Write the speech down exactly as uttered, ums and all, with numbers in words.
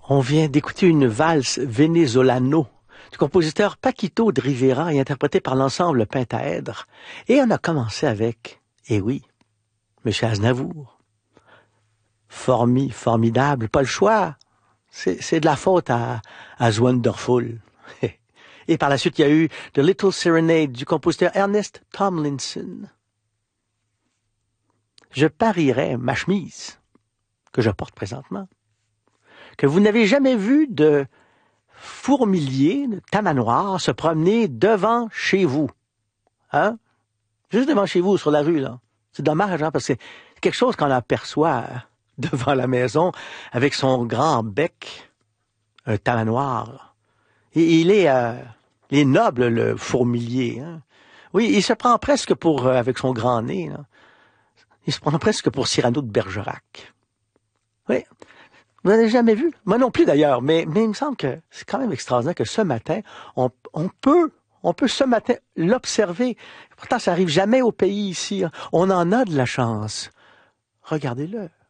On vient d'écouter une valse Venezolano du compositeur Paquito de Rivera et interprétée par l'ensemble Pentaèdre. Et on a commencé avec, eh oui, M. Aznavour. Formi, formidable, pas le choix. C'est, c'est de la faute à, à Wonderful. Et par la suite, il y a eu The Little Serenade du compositeur Ernest Tomlinson. Je parierais ma chemise que je porte présentement, que vous n'avez jamais vu de fourmilier, de tamanoir se promener devant chez vous. Hein? Juste devant chez vous, sur la rue, là. C'est dommage, hein, parce que c'est quelque chose qu'on aperçoit devant la maison avec son grand bec, un tamanoir. Et il est, euh, il est noble, le fourmilier. Hein? Oui, il se prend presque pour, euh, avec son grand nez, là. Il se prend presque pour Cyrano de Bergerac. Oui. Vous n'avez jamais vu? Moi non plus d'ailleurs, mais, mais il me semble que c'est quand même extraordinaire que ce matin, on, on peut, on peut ce matin l'observer. Pourtant, ça arrive jamais au pays ici. On en a de la chance. Regardez-le.